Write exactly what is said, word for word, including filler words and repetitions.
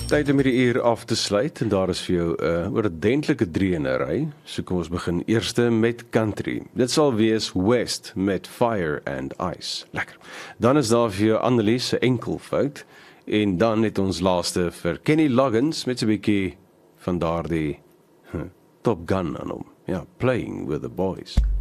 Tyd om hierdie uur af te sluit en daar is vir jou 'n uh, oordentlike drieënery. So kom ons begin eerste met country. Dit sal wees West met Fire and Ice. Lekker. Dan is daar vir jou Annelies se enkelvoud en dan het ons laaste vir Kenny Loggins met 'n bietjie van daardie huh, Top Gun aan hom. Ja, Playing with the Boys.